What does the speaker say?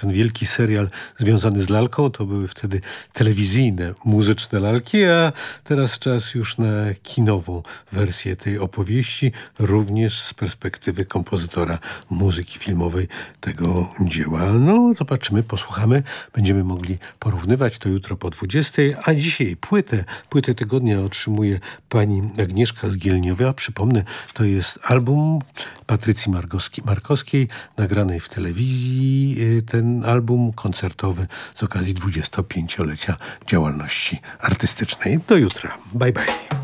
ten wielki serial związany z lalką, to były wtedy telewizyjne, muzyczne lalki, a teraz czas już na kinową wersję tej opowieści, również z perspektywy kompozytora muzyki filmowej tego dzieła. No, zobaczymy, posłuchamy, będziemy mogli porównywać to jutro po 20, a dzisiaj płytę tygodnia otrzymuje pani Agnieszka Zgielniowa. Przypomnę, to jest album Patrycji Markowskiej, nagranej w telewizji, ten album koncertowy z okazji 25-lecia działalności artystycznej. Do jutra. Bye bye.